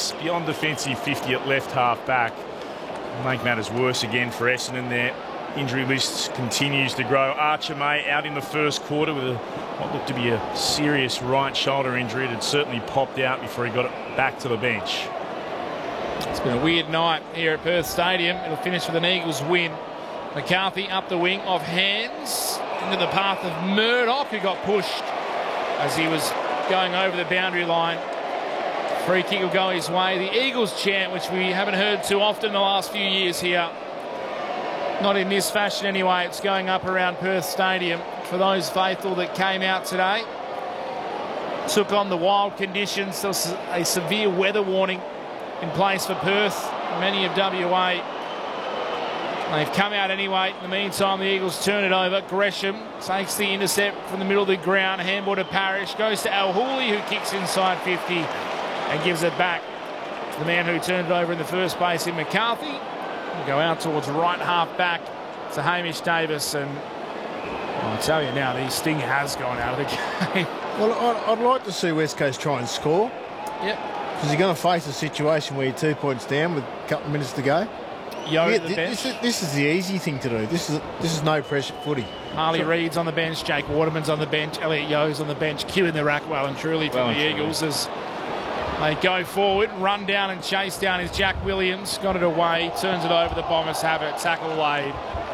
Davis beyond defensive 50 at left half back. Make matters worse again for Essendon. Their injury list continues to grow. Archer May out in the first quarter with what looked to be a serious right shoulder injury. It had certainly popped out before he got it back to the bench. It's been a weird night here at Perth Stadium. It'll finish with an Eagles win. McCarthy up the wing off hands into the path of Murdoch, who got pushed as he was going over the boundary line. Free kick will go his way. The Eagles chant, which we haven't heard too often in the last few years here. Not in this fashion anyway. It's going up around Perth Stadium for those faithful that came out today. Took on the wild conditions. There was a severe weather warning in place for Perth. Many of WA. They've come out anyway. In the meantime, the Eagles turn it over. Gresham takes the intercept from the middle of the ground. Handball to Parrish. Goes to Al Hooley, who kicks inside 50 and gives it back to the man who turned it over in the first place in McCarthy. We'll go out towards right half back to Hamish Davis. And I'll tell you now, the sting has gone out of the game. Well, I'd like to see West Coast try and score. Yep. Because you're going to face a situation where you're 2 points down with a couple of minutes to go. Yo at the bench. This is the easy thing to do. This is no pressure footy. Harley Reid's on the bench, Jake Waterman's on the bench, Elliot Yo's on the bench, queuing the rack well and truly from the Eagles as they go forward. Run down and chase down is Jack Williams. Got it away, turns it over. The Bombers have it. Tackle laid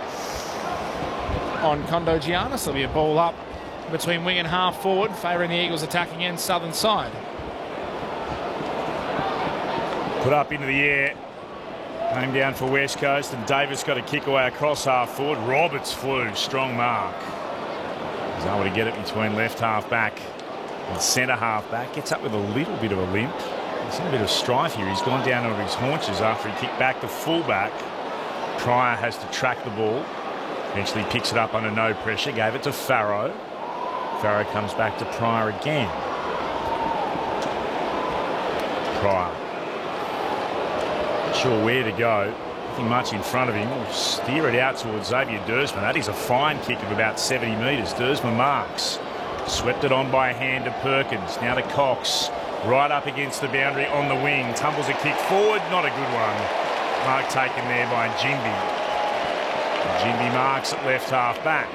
on Kondo Giannis. There'll be a ball up between wing and half forward, favouring the Eagles attacking end southern side. Put up into the air. Came down for West Coast, and Davis got a kick away across half forward. Roberts flew, strong mark. He's able to get it between left half back and centre half back. Gets up with a little bit of a limp. There's a bit of strife here. He's gone down over his haunches after he kicked back to fullback. Pryor has to track the ball. Eventually picks it up under no pressure. Gave it to Farrow. Farrow comes back to Pryor again. Pryor. Sure where to go. Nothing much in front of him. We'll steer it out towards Xavier Dersman. That is a fine kick of about 70 metres. Dersman marks. Swept it on by a hand to Perkins. Now to Cox. Right up against the boundary on the wing. Tumbles a kick forward. Not a good one. Mark taken there by Jimby. Jimby marks at left half back.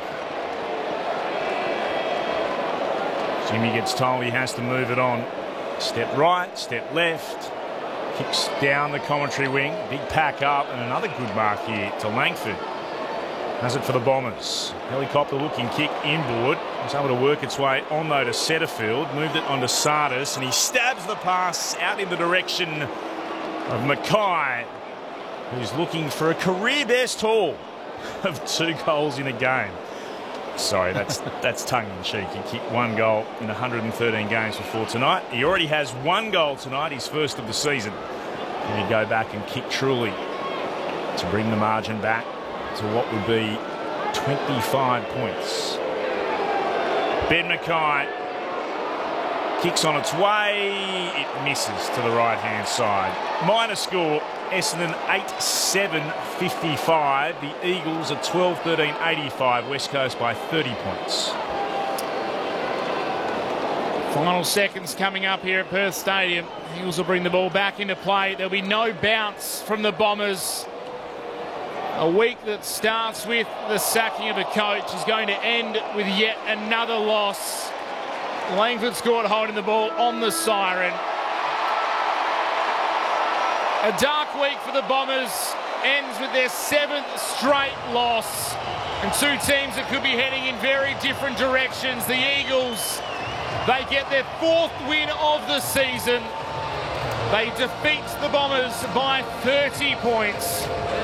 Jimmy gets told he has to move it on. Step right, step left. Kicks down the commentary wing. Big pack up and another good mark here to Langford. Has it for the Bombers. Helicopter looking kick inboard. Was able to work its way on though to Setterfield. Moved it onto Sardis and he stabs the pass out in the direction of Mackay, who's looking for a career best haul of 2 goals in a game. Sorry, that's tongue-in-cheek. He kicked 1 goal in 113 games before tonight. He already has 1 goal tonight, his first of the season. Can he go back and kick truly to bring the margin back to what would be 25 points? Ben Mackay kicks on its way. It misses to the right-hand side. Minor score, Essendon 8-7-55. The Eagles are 12-13-85. West Coast by 30 points. Final seconds coming up here at Perth Stadium. Eagles will bring the ball back into play. There'll be no bounce from the Bombers. A week that starts with the sacking of a coach is going to end with yet another loss. Langford scored holding the ball on the siren. A dark week for the Bombers ends with their 7th straight loss. And 2 teams that could be heading in very different directions. The Eagles, they get their 4th win of the season. They defeat the Bombers by 30 points.